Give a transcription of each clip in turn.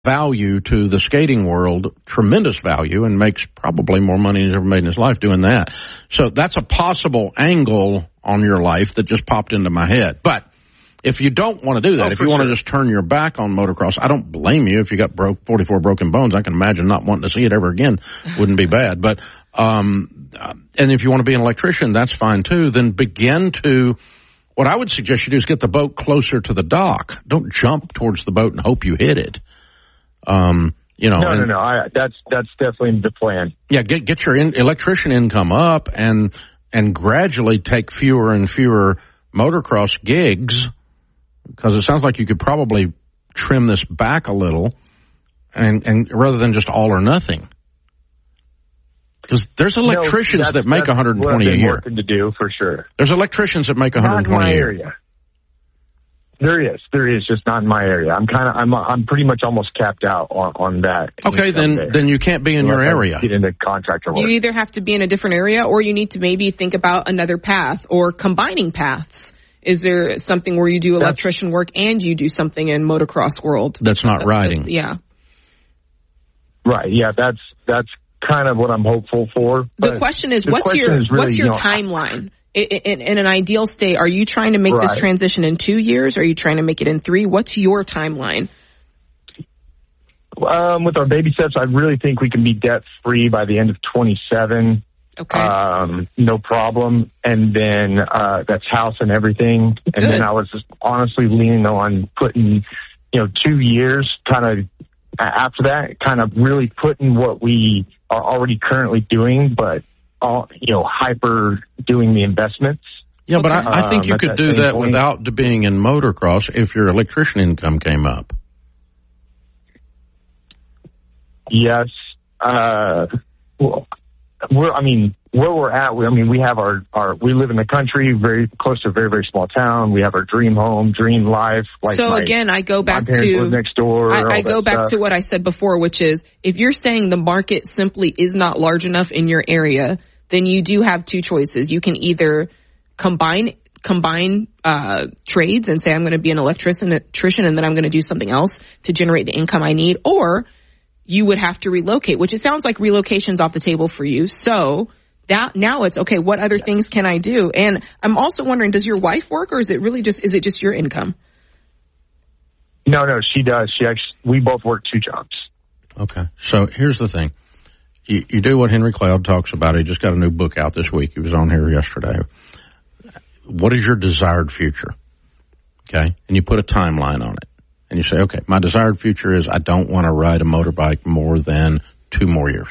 value to the skating world, tremendous value, and makes probably more money than he's ever made in his life doing that. So that's a possible angle on your life that just popped into my head. But if you don't want to do that, if you want to just turn your back on motocross, I don't blame you. If you got 44 broken bones, I can imagine not wanting to see it ever again wouldn't be bad. But and if you want to be an electrician, that's fine too. Then what I would suggest you do is get the boat closer to the dock. Don't jump towards the boat and hope you hit it. No. That's definitely the plan. Yeah, get your electrician income up and gradually take fewer and fewer motocross gigs, because it sounds like you could probably trim this back a little, and rather than just all or nothing. Because there's electricians that make 120 a year. Working to do for sure. There's electricians that make 120 a year. Area. There is, just not in my area. I'm pretty much almost capped out on that. Okay, then you can't be in your area. Get into contractor work. You either have to be in a different area, or you need to maybe think about another path or combining paths. Is there something where you do electrician work and you do something in motocross world? That's not riding. Yeah. Right. Yeah. That's kind of what I'm hopeful for. The question is, what's your timeline? In an ideal state, are you trying to make this transition in 2 years? Or are you trying to make it in 3? What's your timeline? With our baby steps, I really think we can be debt free by the end of 27. Okay. No problem. And then that's house and everything. And then I was just honestly leaning on putting, 2 years kind of after that, kind of really putting what we are already currently doing, but hyper doing the investments. Yeah, but I think you could do that without being in motocross if your electrician income came up. Yes. Where we're at, we have we live in the country, very close to a very, very small town. We have our dream home, dream life. So again, I go back to next door. I go back to what I said before, which is if you're saying the market simply is not large enough in your area, then you do have two choices. You can either combine trades and say I'm going to be an electrician and then I'm going to do something else to generate the income I need, or you would have to relocate, which it sounds like relocation's off the table for you. So now it's okay. What other things can I do? And I'm also wondering, does your wife work, or is it just your income? No, she does. We both work 2 jobs. Okay. So here's the thing. You do what Henry Cloud talks about. He just got a new book out this week. He was on here yesterday. What is your desired future? Okay. And you put a timeline on it. And you say, okay, my desired future is I don't want to ride a motorbike more than 2 more years.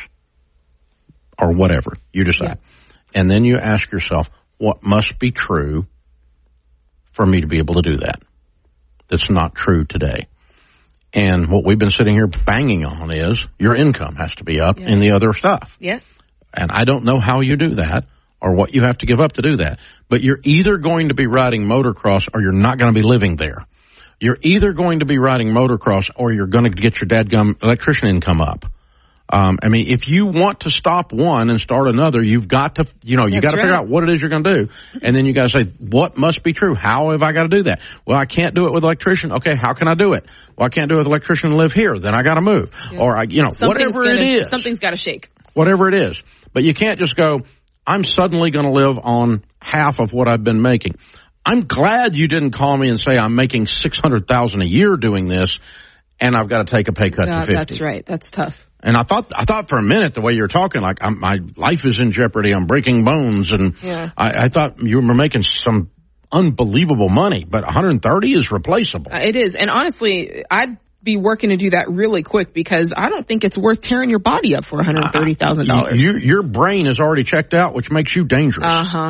Or whatever you decide. Yeah. And then you ask yourself, what must be true for me to be able to do that? That's not true today. And what we've been sitting here banging on is your income has to be up in the other stuff. Yeah. And I don't know how you do that or what you have to give up to do that. But you're either going to be riding motocross or you're not going to be living there. You're either going to be riding motocross or you're going to get your dadgum electrician income up. If you want to stop one and start another, you've got to, figure out what it is you're going to do. And then you got to say, what must be true? How have I got to do that? Well, I can't do it with electrician. Okay, how can I do it? Well, I can't do it with electrician and live here. Then I got to move. Yeah. Or, whatever it is. Something's got to shake. Whatever it is. But you can't just go, I'm suddenly going to live on half of what I've been making. I'm glad you didn't call me and say I'm making $600,000 a year doing this, and I've got to take a pay cut to 50. That's right. That's tough. And I thought for a minute the way you were talking, like my life is in jeopardy. I'm breaking bones, and I thought you were making some unbelievable money. But 130 is replaceable. It is, and honestly, I'd be working to do that really quick because I don't think it's worth tearing your body up for $130,000. Your brain is already checked out, which makes you dangerous.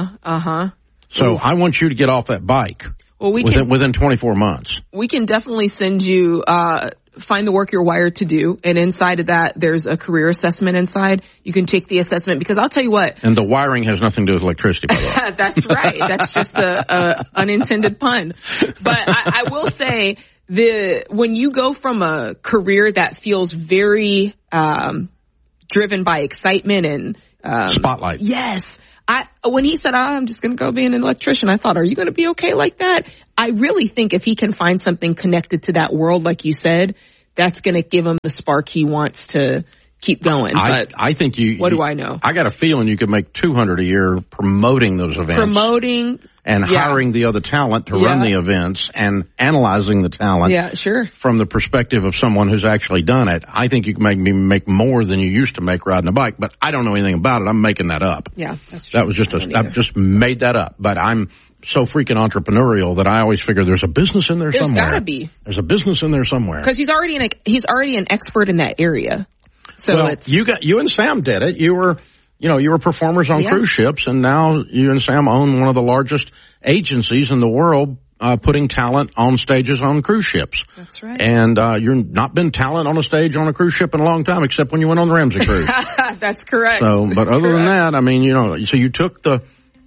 So I want you to get off that bike. Well, within 24 months. We can definitely send you. Find the work you're wired to do, and inside of that, there's a career assessment inside. You can take the assessment because I'll tell you what. And the wiring has nothing to do with electricity, by the way. That's right. That's just a unintended pun. But I will say when you go from a career that feels very driven by excitement and spotlight. Yes. When he said, I'm just going to go be an electrician, I thought, are you going to be okay like that? I really think if he can find something connected to that world, like you said, that's going to give him the spark he wants to keep going. But I think what do I know? I got a feeling you could make $200 a year promoting those events. And hiring the other talent to run the events and analyzing the talent. Yeah, sure. From the perspective of someone who's actually done it, I think you can make more than you used to make riding a bike, but I don't know anything about it. I'm making that up. Yeah, that's true. That was I just made that up, but I'm so freaking entrepreneurial that I always figure there's a business in there somewhere. There's gotta be. There's a business in there somewhere. Because he's already an expert in that area. So you and Sam did it. You were performers on cruise ships, and now you and Sam own one of the largest agencies in the world, putting talent on stages on cruise ships. That's right. And you've not been talent on a stage on a cruise ship in a long time, except when you went on the Ramsey cruise. That's correct. So, but other than that, I mean, so you took the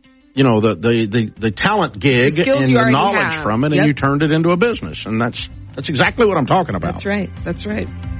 talent gig and the knowledge from it, and you turned it into a business, and that's exactly what I'm talking about. That's right.